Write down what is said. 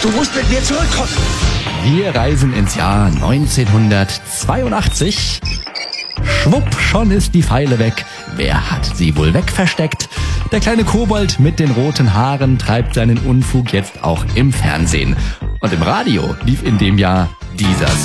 Du musst mit mir zurückkommen. Wir reisen ins Jahr 1982. Schwupp, schon ist die Feile weg. Wer hat sie wohl wegversteckt? Der kleine Kobold mit den roten Haaren treibt seinen Unfug jetzt auch im Fernsehen. Und im Radio lief in dem Jahr dieser Song.